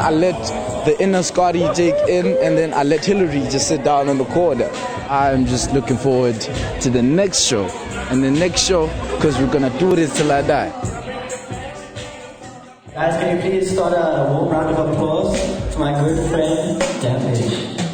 I let the inner Scotty take in, and then I let Hillary just sit down in the corner. I'm just looking forward to the next show and the next show, because we're gonna do this till I die. Guys, can you please start a warm round of applause to my good friend, Dampage.